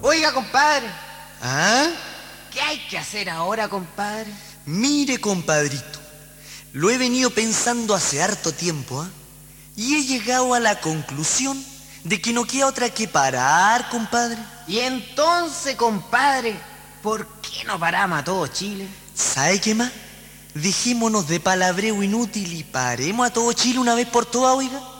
Oiga, compadre, ¿Ah? ¿qué hay que hacer ahora, compadre? Mire, compadrito, lo he venido pensando hace harto tiempo, ¿ah? Y he llegado a la conclusión de que no queda otra que parar, compadre. Y entonces, compadre, ¿por qué no paramos a todo Chile? ¿Sabe qué más? Dejémonos de palabreo inútil y paremos a todo Chile una vez por todas, oiga.